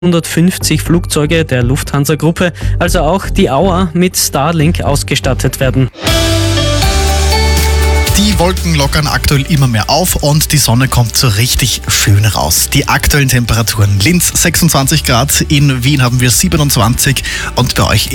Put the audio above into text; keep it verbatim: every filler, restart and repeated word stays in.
hundertfünfzig Flugzeuge der Lufthansa-Gruppe, also auch die Auer, mit Starlink ausgestattet werden. Die Wolken lockern aktuell immer mehr auf und die Sonne kommt so richtig schön raus. Die aktuellen Temperaturen: Linz sechsundzwanzig Grad, in Wien haben wir siebenundzwanzig und bei euch